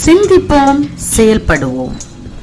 சிந்திப்போம், செயல்படுவோம்.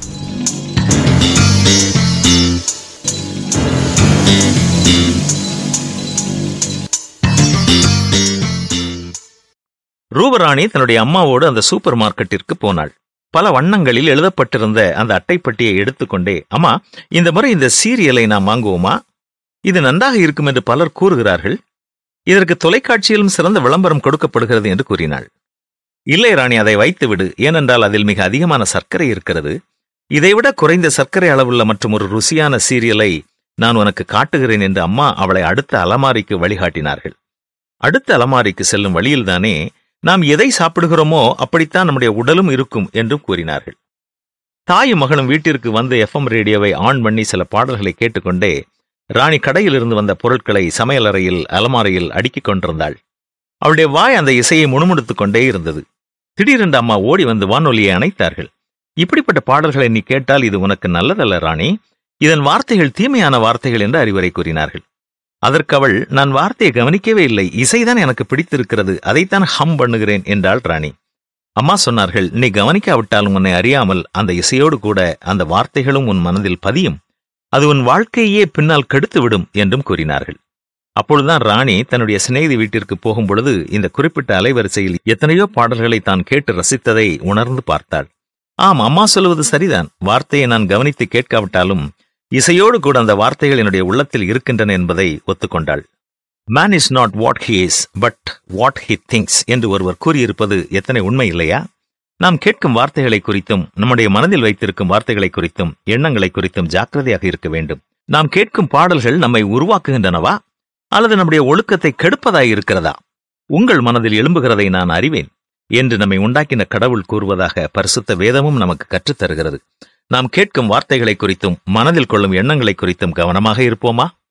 ரூபராணி தன்னுடைய அம்மாவோடு அந்த சூப்பர் மார்க்கெட்டிற்கு போனாள். பல வண்ணங்களில் எழுதப்பட்டிருந்த அந்த அட்டைப்பட்டியை எடுத்துக்கொண்டே, அம்மா, இந்த முறை இந்த சீரியலை நாம் வாங்குவோமா? இது நன்றாக இருக்கும் என்று பலர் கூறுகிறார்கள். இதற்கு தொலைக்காட்சியிலும் சிறந்த விளம்பரம் கொடுக்கப்படுகிறது என்று கூறினாள். இல்லை ராணி, அதை வைத்துவிடு. ஏனென்றால் அதில் மிக அதிகமான சர்க்கரை இருக்கிறது. இதைவிட குறைந்த சர்க்கரை அளவுள்ள மற்றும் ஒரு ருசியான சீரியலை நான் உனக்கு காட்டுகிறேன் என்று அம்மா அவளை அடுத்த அலமாரிக்கு வழிகாட்டினார்கள். அடுத்த அலமாரிக்கு செல்லும் வழியில்தானே நாம் எதை சாப்பிடுகிறோமோ அப்படித்தான் நம்முடைய உடலும் இருக்கும் என்றும் கூறினார்கள். தாயும் மகளும் வீட்டிற்கு வந்து FM ரேடியோவை ஆன் பண்ணி சில பாடல்களை கேட்டுக்கொண்டே ராணி கடையிலிருந்து வந்த பொருட்களை சமையலறையில் அலமாரியில் அடுக்கிக் கொண்டிருந்தாள். அவளுடைய வாய் அந்த இசையை முணுமுணுத்துக் கொண்டே இருந்தது. திடீரென்று அம்மா ஓடி வந்து வானொலியை அணைத்தார்கள். இப்படிப்பட்ட பாடல்களை நீ கேட்டால் இது உனக்கு நல்லதல்ல ராணி, இதன் வார்த்தைகள் தீமையான வார்த்தைகள் என்று அறிவுரை கூறினார்கள். அதற்கு அவள், நான் வார்த்தையை கவனிக்கவே இல்லை, இசைதான் எனக்கு பிடித்திருக்கிறது, அதைத்தான் ஹம் பண்ணுகிறேன் என்றாள் ராணி. அம்மா சொன்னார்கள், நீ கவனிக்காவிட்டாலும் உன்னை அறியாமல் அந்த இசையோடு கூட அந்த வார்த்தைகளும் உன் மனதில் பதியும், அது உன் வாழ்க்கையே பின்னால் கெடுத்துவிடும் என்றும் கூறினார்கள். அப்பொழுதுதான் ராணி தன்னுடைய சிநேகிதி வீட்டிற்கு போகும் பொழுது இந்த குறிப்பிட்ட அலைவரிசையில் எத்தனையோ பாடல்களை தான் கேட்டு ரசித்ததை உணர்ந்து பார்த்தாள். ஆம், அம்மா சொல்வது சரிதான். வார்த்தையை நான் கவனித்து கேட்காவிட்டாலும் இசையோடு கூட அந்த வார்த்தைகள் என்னுடைய உள்ளத்தில் இருக்கின்றன என்பதை ஒத்துக்கொண்டாள். Man is not what he is but what he thinks என்று ஒருவர் கூறியிருப்பது எத்தனை உண்மை இல்லையா? நாம் கேட்கும் வார்த்தைகளை குறித்தும் நம்முடைய மனதில் வைத்திருக்கும் வார்த்தைகளை குறித்தும் எண்ணங்களை குறித்தும் ஜாக்கிரதையாக இருக்க வேண்டும். நாம் கேட்கும் பாடல்கள் நம்மை உருவாக்குகின்றனவா அல்லது நம்முடைய ஒழுக்கத்தை கெடுப்பதாய் இருக்கிறதா? உங்கள் மனதில் எழும்புகிறதை நான் அறிவேன் என்று நம்மை உண்டாக்கின கடவுள் கூறுவதாக பரிசுத்த வேதமும் நமக்கு கற்றுத்தருகிறது. நாம் கேட்கும் வார்த்தைகளை குறித்தும் மனதில் கொள்ளும் எண்ணங்களை குறித்தும் கவனமாக இருப்போமா?